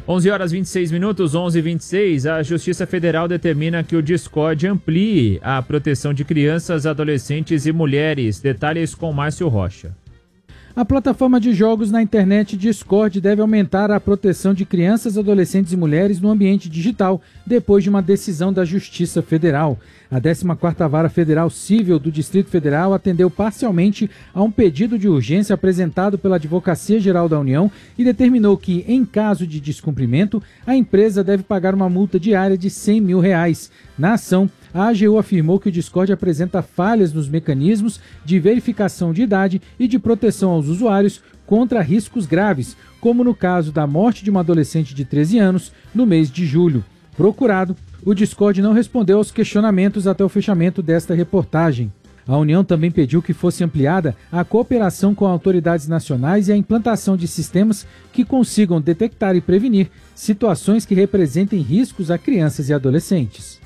11 horas 26 minutos, 11h26, a Justiça Federal determina que o Discord amplie a proteção de crianças, adolescentes e mulheres. Detalhes com Márcio Rocha. A plataforma de jogos na internet Discord deve aumentar a proteção de crianças, adolescentes e mulheres no ambiente digital, depois de uma decisão da Justiça Federal. A 14ª Vara Federal Civil do Distrito Federal atendeu parcialmente a um pedido de urgência apresentado pela Advocacia Geral da União e determinou que, em caso de descumprimento, a empresa deve pagar uma multa diária de R$100 mil. Na ação, a AGU afirmou que o Discord apresenta falhas nos mecanismos de verificação de idade e de proteção aos usuários contra riscos graves, como no caso da morte de uma adolescente de 13 anos no mês de julho. Procurado, o Discord não respondeu aos questionamentos até o fechamento desta reportagem. A União também pediu que fosse ampliada a cooperação com autoridades nacionais e a implantação de sistemas que consigam detectar e prevenir situações que representem riscos a crianças e adolescentes.